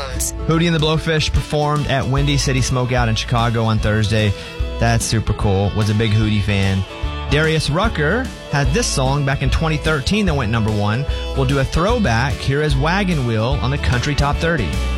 Jones. Hootie and the Blowfish performed at Windy City Smokeout in Chicago on Thursday. That's super cool. Was a big Hootie fan. Darius Rucker had this song back in 2013 that went number one. We'll do a throwback. Here is Wagon Wheel on the Country Top 30.